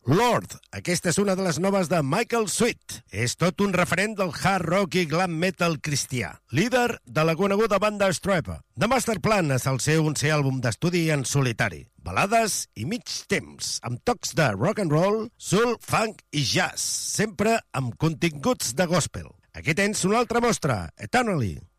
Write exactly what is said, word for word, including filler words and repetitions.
Lord, aquesta és una de les noves de Michael Sweet. És tot un referent del hard rock i glam metal cristià, líder de la coneguda banda Stryper. The Master Plan és el seu onzè àlbum d'estudi en solitari. Balades i mig temps, amb tocs de rock and roll, soul, funk i jazz, sempre amb continguts de gospel. Aquí tens una altra mostra, Eternally.